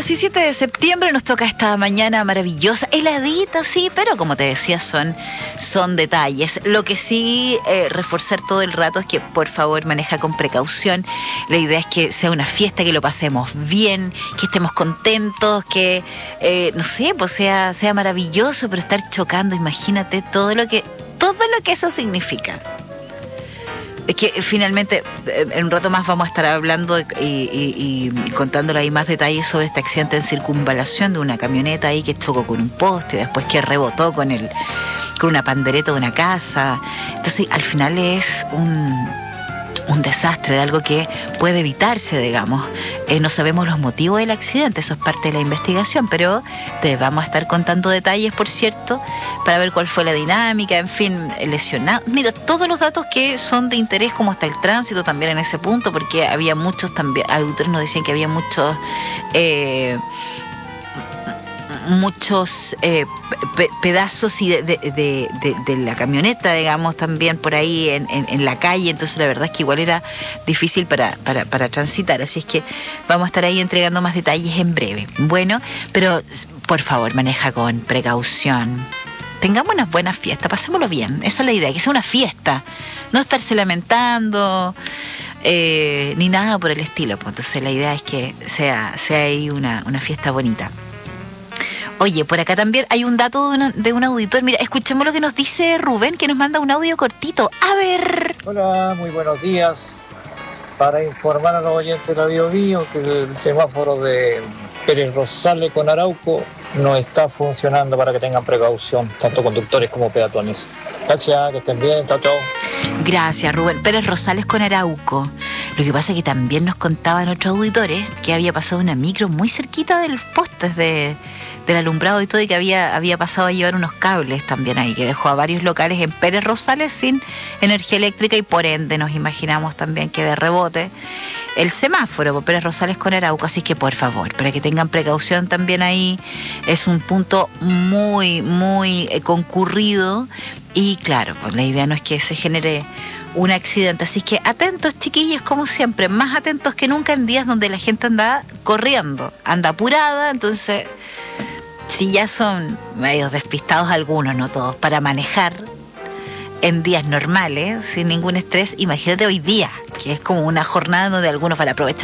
17 de septiembre nos toca esta mañana maravillosa, heladita, sí, pero como te decía, son detalles. Lo que sí reforzar todo el rato es que por favor maneja con precaución. La idea es que sea una fiesta, que lo pasemos bien, que estemos contentos, que, no sé, pues sea maravilloso, pero estar chocando, imagínate todo lo que eso significa. Es que finalmente en un rato más vamos a estar hablando y contándole ahí más detalles sobre este accidente en circunvalación de una camioneta ahí que chocó con un poste, después que rebotó con una pandereta de una casa. Entonces al final es un desastre, de algo que puede evitarse, digamos. No sabemos los motivos del accidente, eso es parte de la investigación, pero te vamos a estar contando detalles, por cierto, para ver cuál fue la dinámica, en fin, lesionado. Mira, todos los datos que son de interés, como hasta el tránsito también en ese punto, porque había muchos también, auditores nos decían que había muchos pedazos y de la camioneta, digamos, también por ahí en la calle. Entonces la verdad es que igual era difícil para transitar, así es que vamos a estar ahí entregando más detalles en breve. Bueno, pero por favor maneja con precaución, tengamos unas buenas fiestas, pasémoslo bien, esa es la idea, que sea una fiesta, no estarse lamentando ni nada por el estilo. Pues entonces la idea es que sea ahí una fiesta bonita. Oye, por acá también hay un dato de un auditor. Mira, escuchemos lo que nos dice Rubén, que nos manda un audio cortito. A ver. Hola, muy buenos días. Para informar a los oyentes de la Biobío que el semáforo de Pérez Rosales con Arauco no está funcionando, para que tengan precaución, tanto conductores como peatones. Gracias, que estén bien, chao, chao. Gracias, Rubén. Pérez Rosales con Arauco. Lo que pasa es que también nos contaban otros auditores que había pasado una micro muy cerquita del poste del alumbrado y todo, y que había pasado a llevar unos cables también ahí, que dejó a varios locales en Pérez Rosales sin energía eléctrica, y por ende nos imaginamos también que de rebote el semáforo por Pérez Rosales con Arauco. Así que por favor, para que tengan precaución también ahí, es un punto muy, muy concurrido, y claro, pues la idea no es que se genere un accidente. Así que atentos, chiquillos, como siempre, más atentos que nunca en días donde la gente anda corriendo, anda apurada. Entonces, si ya son medios despistados algunos, no todos, para manejar en días normales, sin ningún estrés, imagínate hoy día, que es como una jornada donde algunos van a aprovechar